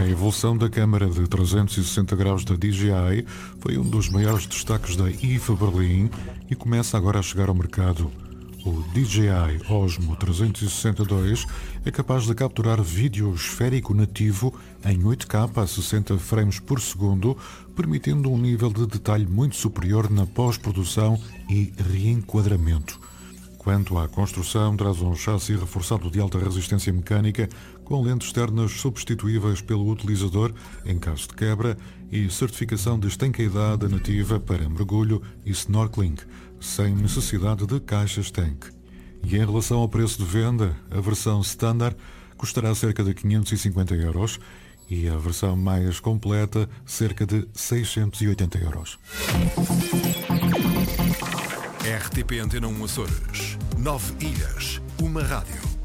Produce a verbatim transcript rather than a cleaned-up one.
A evolução da câmara de trezentos e sessenta graus da D J I foi um dos maiores destaques da I F A Berlim e começa agora a chegar ao mercado. O D J I Osmo trezentos e sessenta dois é capaz de capturar vídeo esférico nativo em oito K a sessenta frames por segundo, permitindo um nível de detalhe muito superior na pós-produção e reenquadramento. Quanto à construção, traz um chassi reforçado de alta resistência mecânica, com lentes externas substituíveis pelo utilizador em caso de quebra e certificação de estanqueidade nativa para mergulho e snorkeling, sem necessidade de caixas tanque. E em relação ao preço de venda, a versão Standard custará cerca de quinhentos e cinquenta euros e a versão mais completa cerca de seiscentos e oitenta euros. R T P Antena um Açores. Nove ilhas, uma rádio.